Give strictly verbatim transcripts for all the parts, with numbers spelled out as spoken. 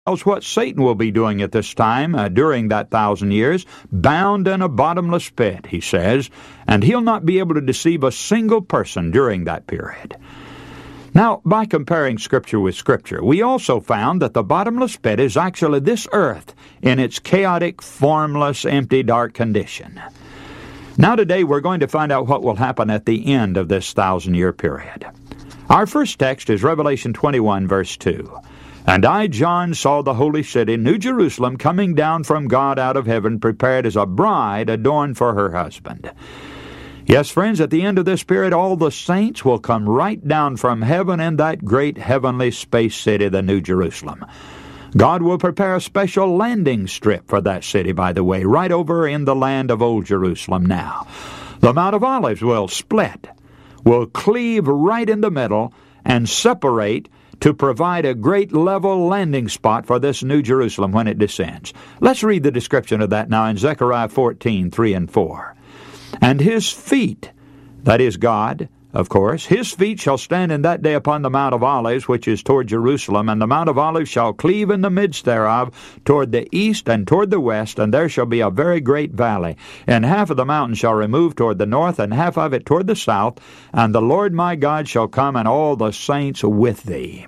tells what Satan will be doing at this time uh, during that thousand years, bound in a bottomless pit, he says, and he'll not be able to deceive a single person during that period. Now, by comparing Scripture with Scripture, we also found that the bottomless pit is actually this earth in its chaotic, formless, empty, dark condition. Now today we're going to find out what will happen at the end of this thousand-year period. Our first text is Revelation twenty-one, verse two. And I, John, saw the holy city, New Jerusalem, coming down from God out of heaven, prepared as a bride adorned for her husband. Yes, friends, at the end of this period, all the saints will come right down from heaven in that great heavenly space city, the New Jerusalem. God will prepare a special landing strip for that city, by the way, right over in the land of Old Jerusalem now. The Mount of Olives will split, will cleave right in the middle, and separate to provide a great level landing spot for this New Jerusalem when it descends. Let's read the description of that now in Zechariah fourteen, three and four. And his feet, that is God, of course, his feet shall stand in that day upon the Mount of Olives, which is toward Jerusalem, and the Mount of Olives shall cleave in the midst thereof toward the east and toward the west, and there shall be a very great valley. And half of the mountain shall remove toward the north, and half of it toward the south, and the Lord my God shall come, and all the saints with thee.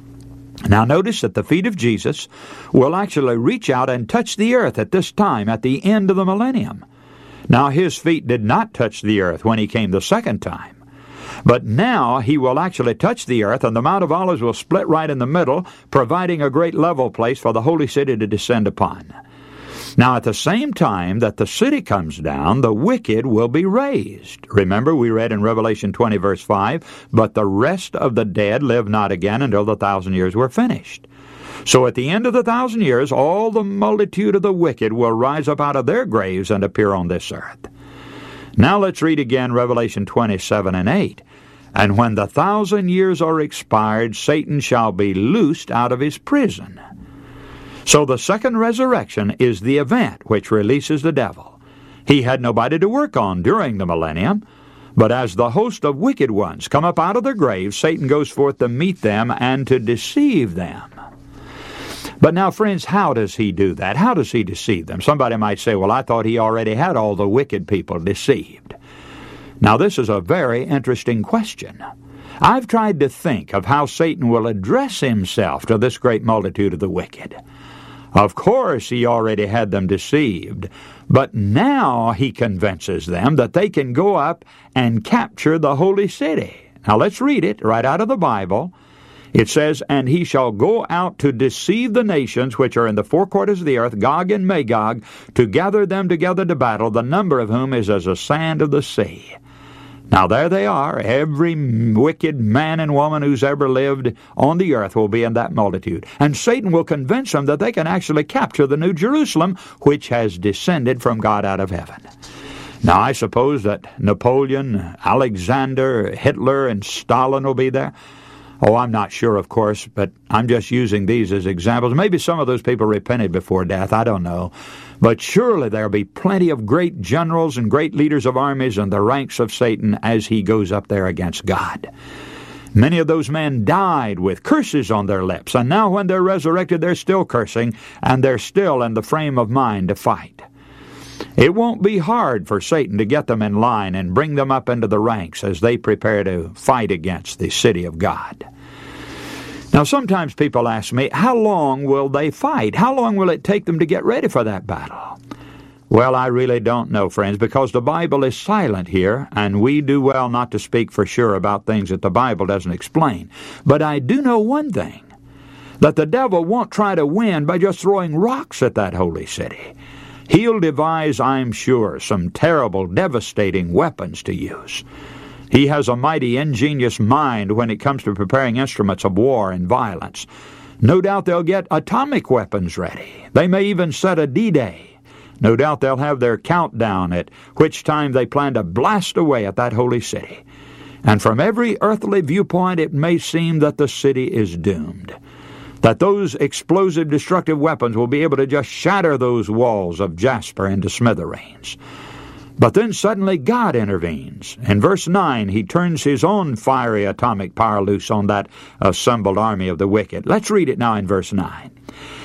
Now notice that the feet of Jesus will actually reach out and touch the earth at this time, at the end of the millennium. Now his feet did not touch the earth when he came the second time. But now he will actually touch the earth, and the Mount of Olives will split right in the middle, providing a great level place for the holy city to descend upon. Now at the same time that the city comes down, the wicked will be raised. Remember, we read in Revelation twenty, verse five, but the rest of the dead live not again until the thousand years were finished. So at the end of the thousand years, all the multitude of the wicked will rise up out of their graves and appear on this earth. Now let's read again Revelation twenty-seven and eight. And when the thousand years are expired, Satan shall be loosed out of his prison. So the second resurrection is the event which releases the devil. He had nobody to work on during the millennium, but as the host of wicked ones come up out of their graves, Satan goes forth to meet them and to deceive them. But now, friends, how does he do that? How does he deceive them? Somebody might say, well, I thought he already had all the wicked people deceived. Now, this is a very interesting question. I've tried to think of how Satan will address himself to this great multitude of the wicked. Of course, he already had them deceived, but now he convinces them that they can go up and capture the holy city. Now, let's read it right out of the Bible. It says, and he shall go out to deceive the nations which are in the four quarters of the earth, Gog and Magog, to gather them together to battle, the number of whom is as the sand of the sea. Now there they are. Every wicked man and woman who's ever lived on the earth will be in that multitude. And Satan will convince them that they can actually capture the New Jerusalem, which has descended from God out of heaven. Now I suppose that Napoleon, Alexander, Hitler, and Stalin will be there. Oh, I'm not sure, of course, but I'm just using these as examples. Maybe some of those people repented before death. I don't know. But surely there'll be plenty of great generals and great leaders of armies in the ranks of Satan as he goes up there against God. Many of those men died with curses on their lips, and now when they're resurrected, they're still cursing, and they're still in the frame of mind to fight. It won't be hard for Satan to get them in line and bring them up into the ranks as they prepare to fight against the city of God. Now, sometimes people ask me, how long will they fight? How long will it take them to get ready for that battle? Well, I really don't know, friends, because the Bible is silent here, and we do well not to speak for sure about things that the Bible doesn't explain. But I do know one thing, that the devil won't try to win by just throwing rocks at that holy city. He'll devise, I'm sure, some terrible, devastating weapons to use. He has a mighty ingenious mind when it comes to preparing instruments of war and violence. No doubt they'll get atomic weapons ready. They may even set a D-Day. No doubt they'll have their countdown at which time they plan to blast away at that holy city. And from every earthly viewpoint, it may seem that the city is doomed, that those explosive, destructive weapons will be able to just shatter those walls of jasper into smithereens. But then suddenly God intervenes. In verse nine, he turns his own fiery atomic power loose on that assembled army of the wicked. Let's read it now in verse nine.